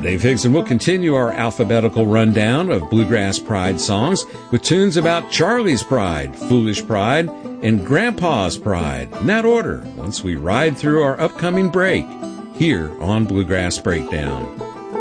Dave Higgs, and we'll continue our alphabetical rundown of Bluegrass Pride songs with tunes about Charlie's Pride, Foolish Pride, and Grandpa's Pride, in that order, once we ride through our upcoming break here on Bluegrass Breakdown.